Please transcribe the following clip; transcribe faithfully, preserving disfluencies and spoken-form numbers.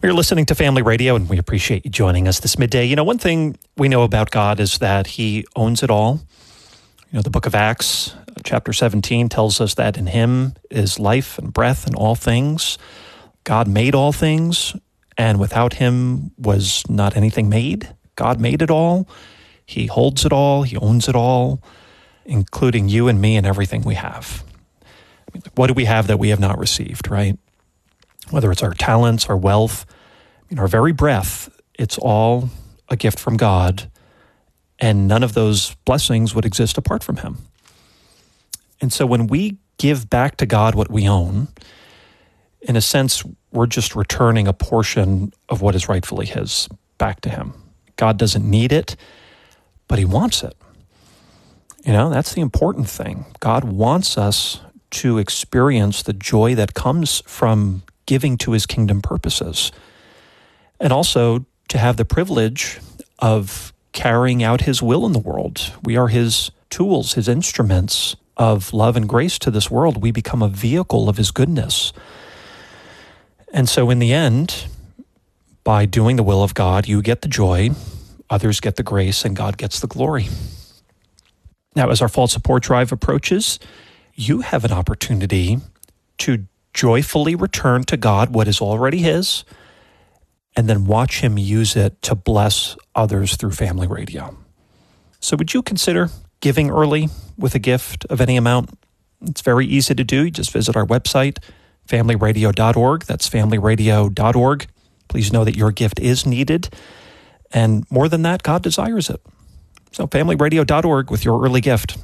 You're listening to Family Radio, and we appreciate you joining us this midday. You know, one thing we know about God is that He owns it all. You know, the book of Acts, chapter seventeen, tells us that in Him is life and breath and all things. God made all things, and without Him was not anything made. God made it all. He holds it all. He owns it all, including you and me and everything we have. I mean, what do we have that we have not received, right? Whether it's our talents, our wealth, I mean, our very breath, it's all a gift from God, and none of those blessings would exist apart from Him. And so when we give back to God what we own, in a sense, we're just returning a portion of what is rightfully His back to Him. God doesn't need it, but He wants it. You know, that's the important thing. God wants us to experience the joy that comes from giving to His kingdom purposes, and also to have the privilege of carrying out His will in the world. We are His tools, His instruments of love and grace to this world. We become a vehicle of His goodness. And so in the end, by doing the will of God, you get the joy, others get the grace, and God gets the glory. Now, as our fall support drive approaches, you have an opportunity to joyfully return to God what is already His, and then watch Him use it to bless others through Family Radio. So would you consider giving early with a gift of any amount? It's very easy to do. You just visit our website, family radio dot org. That's family radio dot org. Please know that your gift is needed. And more than that, God desires it. So family radio dot org with your early gift.